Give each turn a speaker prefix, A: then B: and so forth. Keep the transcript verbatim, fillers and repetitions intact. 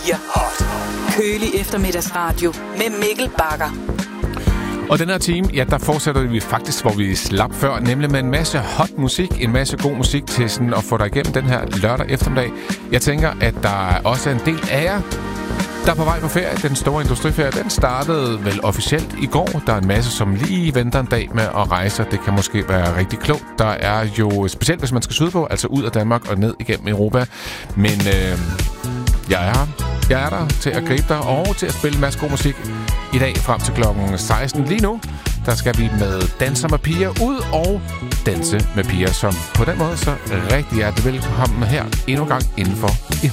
A: fire Hot. Kølig eftermiddagsradio med Mikkel Bagger.
B: Og den her time, ja, der fortsætter vi faktisk, hvor vi slap før, nemlig med en masse hot musik, en masse god musik til sådan at få dig igennem den her lørdag eftermiddag. Jeg tænker, at der også er en del af jer, der er på vej på ferie. Den store industriferie, den startede vel officielt i går. Der er en masse, som lige venter en dag med at rejse. Det kan måske være rigtig klogt. Der er jo, specielt hvis man skal sydpå, altså ud af Danmark og ned igennem Europa. Men øh, jeg er her. Jeg er der til at gribe dig og til at spille en masse god musik i dag frem til klokken seksten. Lige nu, der skal vi med Danser med Piger ud og danse med piger, som på den måde så rigtig hjertelig velkommen her endnu en gang indenfor i